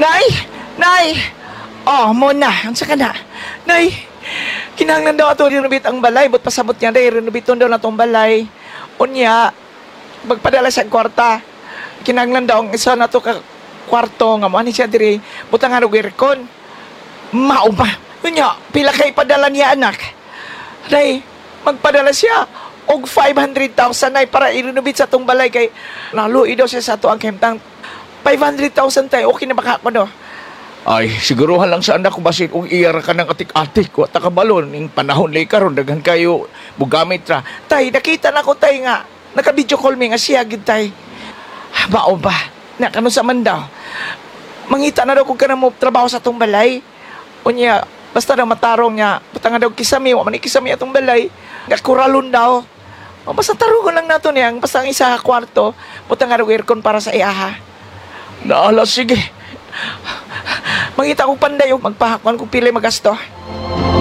Nay! Nay! Oh, muna. Ang saka na. Nay, kinahanglan daw ato renovate ang balay. But pasabot niya, day, renovate daw na itong balay. Unya, magpadala siya ang kwarta. Kinahanglan daw ang isa na to ka kwarto nga mo. Ano siya diri? Butang nga nag-aircon. Mao ba? Unya, pila kay padala niya, anak. Nay, magpadala siya og 500,000 nay para i-renovate sa itong balay kay naluoy daw siya sa ito ang kemtang 500,000 tayo. Okay na baka ako no? Ay, siguruhan lang sa anak ko basit kung iyara ka ng atik-atik ko at takabalon ning panahon lay karon daghan kayo bugamit ra. Tay, nakita na ko tay nga. Naka-video call mi nga siya gid tay. Bao ba? Na kano sa man daw. Mangita na daw kung kana mo trabaho sa tong balay. Unya, basta daw matarong niya. Butang nga daw kisami, wa man kisami atong balay. Nga kuralon daw. O basta tarungon lang nato niyang basta ang isa ka kwarto. Butang nga daw aircon para sa iyaha. Naala, sige. Mangita kong panday yung magpahakwan kung pilay magasto.